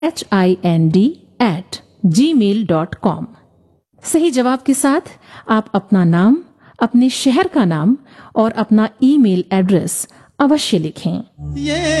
hind@gmail.com। सही जवाब के साथ आप अपना नाम, अपने शहर का नाम और अपना ईमेल एड्रेस अवश्य लिखें।